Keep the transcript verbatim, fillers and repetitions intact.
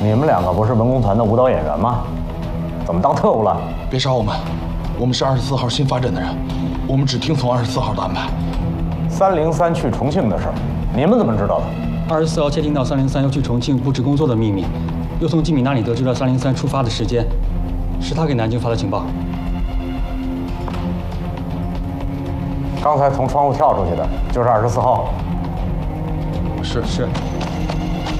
你们两个不是文工团的舞蹈演员吗？怎么当特务了？ 别杀我们，我们是二十四号新发展的人，我们只听从二十四号的安排。 三零三去重庆的事儿，你们怎么知道的？ 二十四号窃听到三零三要去重庆布置工作的秘密，又从季敏那里得知了三零三出发的时间，是他给南京发的情报。 刚才从窗户跳出去的就是二十四号。 是是。